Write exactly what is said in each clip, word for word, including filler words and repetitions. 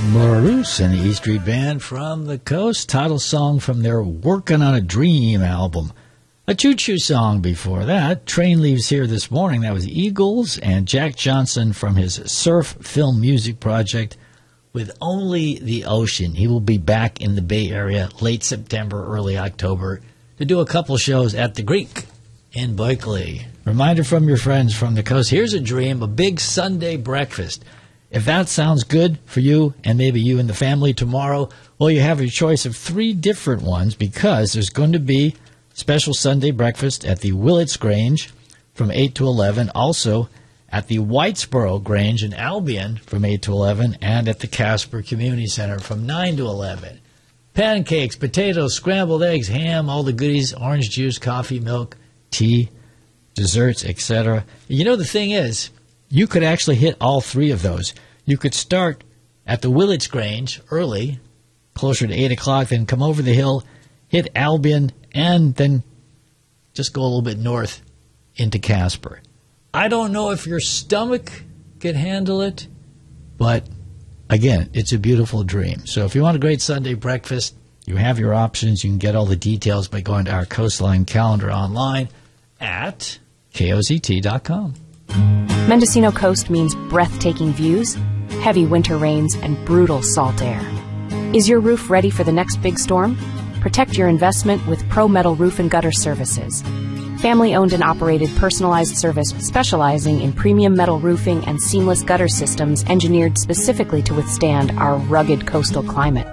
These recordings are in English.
Maroose and the E Street Band from the Coast, title song from their Working on a Dream album. A choo-choo song before that, Train Leaves Here This Morning, that was Eagles, and Jack Johnson from his Surf Film Music Project with Only the Ocean. He will be back in the Bay Area late September, early October to do a couple shows at the Greek in Berkeley. Reminder from your friends from the Coast, here's a dream, a big Sunday breakfast. If that sounds good for you and maybe you and the family tomorrow, well, you have your choice of three different ones because there's going to be special Sunday breakfast at the Willits Grange from eight to eleven, also at the Whitesboro Grange in Albion from eight to eleven, and at the Casper Community Center from nine to eleven. Pancakes, potatoes, scrambled eggs, ham, all the goodies, orange juice, coffee, milk, tea, desserts, et cetera. You know, the thing is, you could actually hit all three of those. You could start at the Willits Grange early, closer to eight o'clock, then come over the hill, hit Albion, and then just go a little bit north into Casper. I don't know if your stomach can handle it, but again, it's a beautiful dream. So if you want a great Sunday breakfast, you have your options. You can get all the details by going to our Coastline calendar online at K O Z T dot com. Mendocino Coast means breathtaking views, heavy winter rains, and brutal salt air. Is your roof ready for the next big storm? Protect your investment with Pro Metal Roof and Gutter Services. Family-owned and operated personalized service specializing in premium metal roofing and seamless gutter systems engineered specifically to withstand our rugged coastal climate.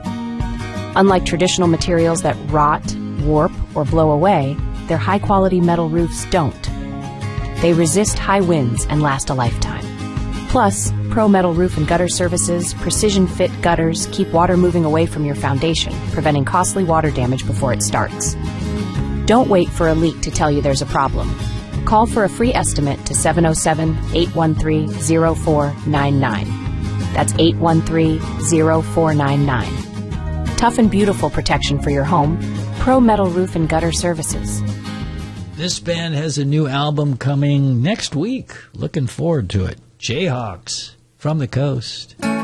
Unlike traditional materials that rot, warp, or blow away, their high-quality metal roofs don't. They resist high winds and last a lifetime. Plus, Pro Metal Roof and Gutter Services precision-fit gutters keep water moving away from your foundation, preventing costly water damage before it starts. Don't wait for a leak to tell you there's a problem. Call for a free estimate to seven oh seven, eight one three, oh four nine nine. That's eight one three, oh four nine nine. Tough and beautiful protection for your home. Pro Metal Roof and Gutter Services. This band has a new album coming next week. Looking forward to it. Jayhawks from the Coast.